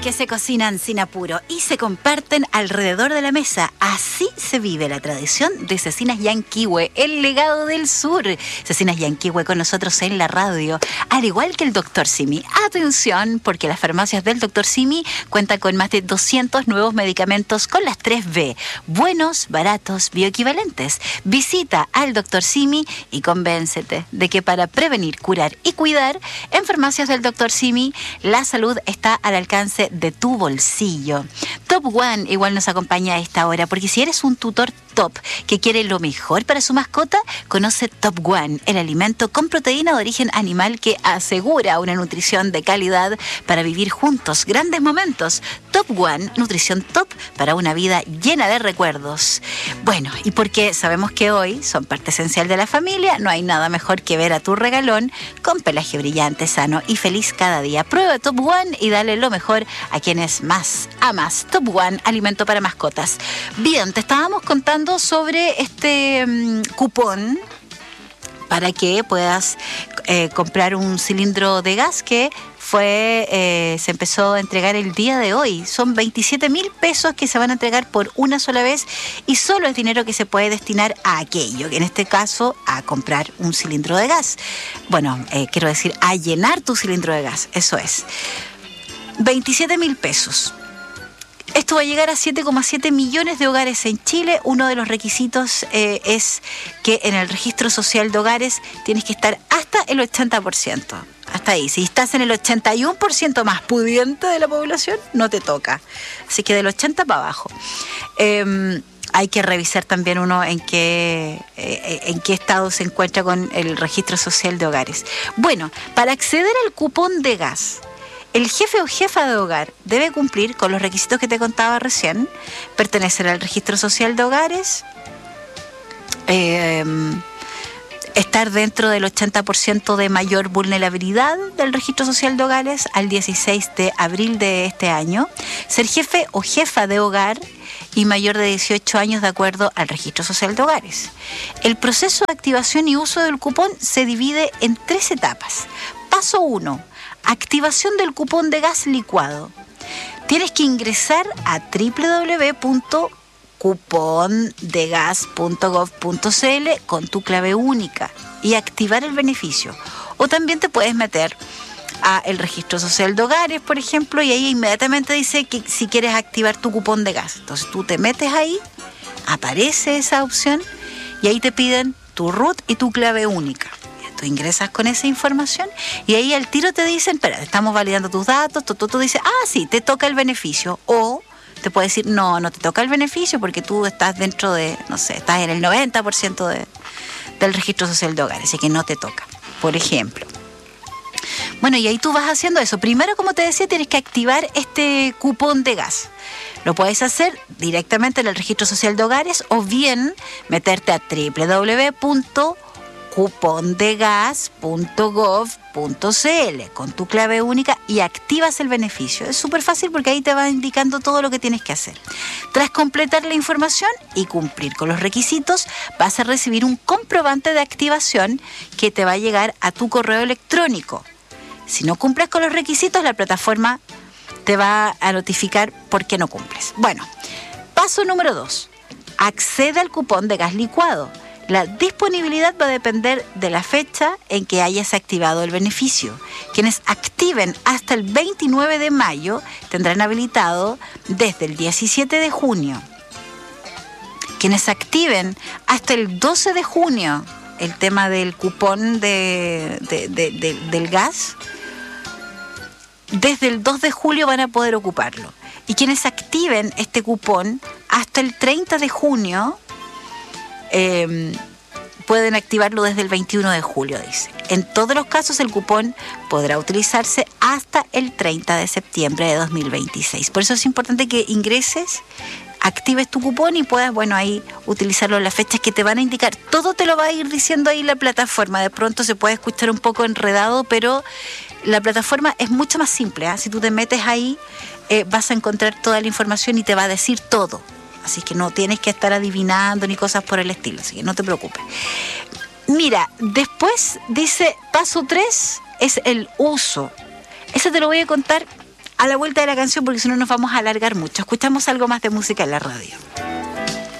que se cocinan sin apuro y se comparten alrededor de la mesa. Así se vive la tradición de Cecinas Yanquihue, el legado del sur. Cecinas Yanquihue con nosotros en la radio, al igual que el Dr. Simi. Atención, porque las farmacias del Dr. Simi cuentan con más de 200 nuevos medicamentos con las 3B. Buenos, baratos, bioequivalentes. Visita al Dr. Simi y convéncete de que para prevenir, curar y cuidar, en farmacias del Dr. Simi, la salud está al alcance de tu bolsillo. Top One igual nos acompaña a esta hora, porque si eres un tutor top que quiere lo mejor para su mascota, conoce Top One, el alimento con proteína de origen animal que asegura una nutrición de calidad para vivir juntos grandes momentos. Top One, nutrición top para una vida llena de recuerdos. Bueno, y porque sabemos que hoy son parte esencial de la familia, no hay nada mejor que ver a tu regalón con pelaje brillante, sano y feliz cada día. Prueba Top One y dale lo mejor a quienes más amas. Top One, alimento para mascotas. Bien, te estábamos contando sobre este cupón para que puedas comprar un cilindro de gas que se empezó a entregar el día de hoy. Son 27.000 pesos que se van a entregar por una sola vez y solo es dinero que se puede destinar a aquello, en este caso a comprar un cilindro de gas. Bueno, quiero decir, a llenar tu cilindro de gas, eso es. 27.000 pesos. Esto va a llegar a 7,7 millones de hogares en Chile. Uno de los requisitos es que en el registro social de hogares tienes que estar hasta el 80%. Hasta ahí. Si estás en el 81% más pudiente de la población, no te toca. Así que del 80 para abajo. Hay que revisar también uno en qué estado se encuentra con el registro social de hogares. Bueno, para acceder al cupón de gas, el jefe o jefa de hogar debe cumplir con los requisitos que te contaba recién: pertenecer al registro social de hogares, estar dentro del 80% de mayor vulnerabilidad del registro social de hogares al 16 de abril de este año, ser jefe o jefa de hogar y mayor de 18 años de acuerdo al registro social de hogares. El proceso de activación y uso del cupón se divide en 3 etapas. Paso 1. Activación del cupón de gas licuado. Tienes que ingresar a www.cupondegas.gov.cl con tu clave única y activar el beneficio. O también te puedes meter a el registro social de hogares, por ejemplo, y ahí inmediatamente dice que si quieres activar tu cupón de gas. Entonces tú te metes ahí, aparece esa opción y ahí te piden tu root y tu clave única. Tú ingresas con esa información y ahí al tiro te dicen, espera, estamos validando tus datos, tú dices, sí, te toca el beneficio. O te puede decir, no te toca el beneficio porque tú estás dentro de, no sé, estás en el 90% del registro social de hogares, así que no te toca, por ejemplo. Bueno, y ahí tú vas haciendo eso. Primero, como te decía, tienes que activar este cupón de gas. Lo puedes hacer directamente en el registro social de hogares o bien meterte a www.cupondegas.gov.cl con tu clave única y activas el beneficio. Es súper fácil porque ahí te va indicando todo lo que tienes que hacer. Tras completar la información y cumplir con los requisitos, vas a recibir un comprobante de activación que te va a llegar a tu correo electrónico. Si no cumples con los requisitos, la plataforma te va a notificar por qué no cumples. Bueno, paso número 2. Accede al cupón de gas licuado. La disponibilidad va a depender de la fecha en que hayas activado el beneficio. Quienes activen hasta el 29 de mayo tendrán habilitado desde el 17 de junio. Quienes activen hasta el 12 de junio el tema del cupón del gas, desde el 2 de julio van a poder ocuparlo. Y quienes activen este cupón hasta el 30 de junio, pueden activarlo desde el 21 de julio, dice. En todos los casos, el cupón podrá utilizarse hasta el 30 de septiembre de 2026. Por eso es importante que ingreses, actives tu cupón y puedas, ahí utilizarlo en las fechas que te van a indicar. Todo te lo va a ir diciendo ahí la plataforma. De pronto se puede escuchar un poco enredado, pero la plataforma es mucho más simple. Si tú te metes ahí, vas a encontrar toda la información y te va a decir todo. Así que no tienes que estar adivinando ni cosas por el estilo, así que no te preocupes. Mira, después dice, paso 3 es el uso. Eso te lo voy a contar a la vuelta de la canción, porque si no nos vamos a alargar mucho. Escuchamos algo más de música en la radio.